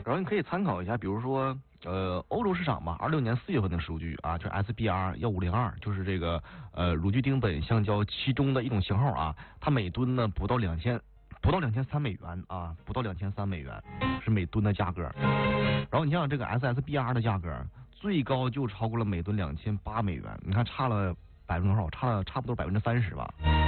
然后你可以参考一下，比如说欧洲市场吧，26年4月份的数据啊，就是 SBR1502，就是这个乳聚丁苯橡胶其中的一种型号啊，它每吨呢不到2300美元啊，不到2300美元是每吨的价格。然后你像这个 SSBR 的价格，最高就超过了每吨2800美元，你看差了多少？差不多30%吧。